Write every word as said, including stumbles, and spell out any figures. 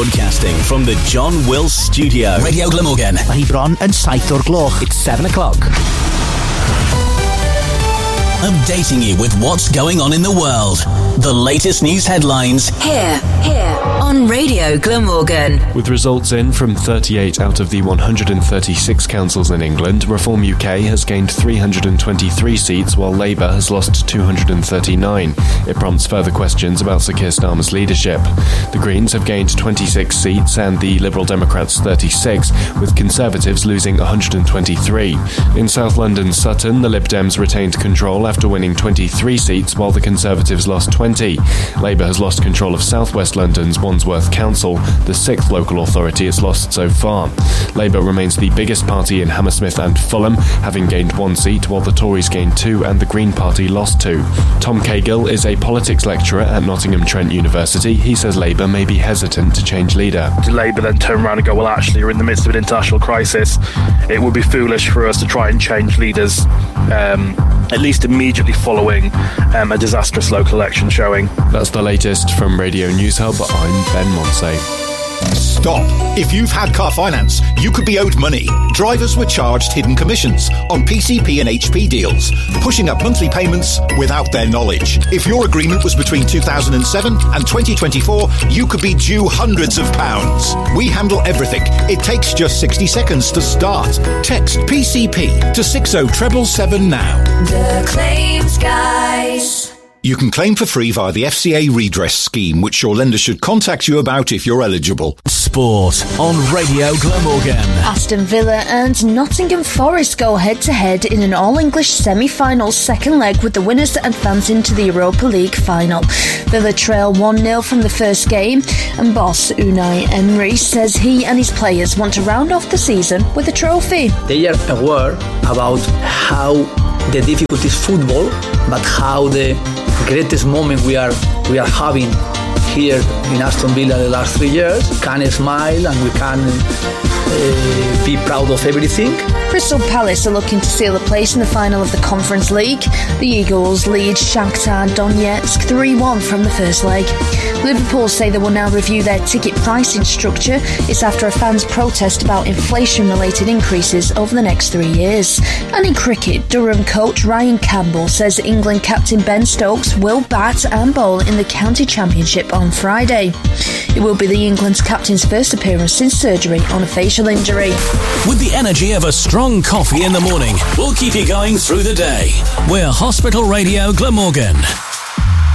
Broadcasting from the John Wills Studio. Radio Glamorgan. Mae hi bron yn saith o'r gloch. It's seven o'clock. Updating you with what's going on in the world. The latest news headlines. Here, here on Radio Glamorgan. With results in from thirty-eight out of the one hundred thirty-six councils in England, Reform U K has gained three hundred twenty-three seats while Labour has lost two hundred thirty-nine. It prompts further questions about Sir Keir Starmer's leadership. The Greens have gained twenty-six seats and the Liberal Democrats thirty-six, with Conservatives losing one hundred twenty-three. In South London's Sutton, the Lib Dems retained control after winning twenty-three seats while the Conservatives lost twenty. Labour has lost control of South West London's Wandsworth Council, the sixth local authority it's lost so far. Labour remains the biggest party in Hammersmith and Fulham, having gained one seat while the Tories gained two and the Green Party lost two. Tom Cahill is a politics lecturer at Nottingham Trent University. He says Labour may be hesitant to change leader. To Labour then turn around and go, well, actually, you're in the midst of an international crisis. It would be foolish for us to try and change leaders, um, at least immediately following um, a disastrous local election showing. That's the latest from Radio News Hub. I'm Ben Monsey. Stop. If you've had car finance, you could be owed money. Drivers were charged hidden commissions on P C P and H P deals, pushing up monthly payments without their knowledge. If your agreement was between two thousand seven and twenty twenty-four, you could be due hundreds of pounds. We handle everything. It takes just sixty seconds to start. Text P C P to six oh seven seven now. The Claims Guys. You can claim for free via the F C A redress scheme, which your lender should contact you about if you're eligible. Sport on Radio Glamorgan. Aston Villa and Nottingham Forest go head-to-head in an all-English semi-final second leg, with the winners advancing to the Europa League final. Villa trail one nil from the first game, and boss Unai Emery says he and his players want to round off the season with a trophy. They are aware about how the difficult is football, but how the greatest moment we are we are having here in Aston Villa the last three years. Can smile and we can uh, be proud of everything. Crystal Palace are looking to seal a place in the final of the Conference League. The Eagles lead Shakhtar Donetsk three one from the first leg. Liverpool say they will now review their ticket pricing structure. It's after a fan's protest about inflation-related increases over the next three years. And in cricket, Durham coach Ryan Campbell says England captain Ben Stokes will bat and bowl in the county championship on Friday. It will be the England's captain's first appearance since surgery on a facial injury. With the energy of a strong coffee in the morning, we'll keep you going through the day. We're Hospital Radio Glamorgan.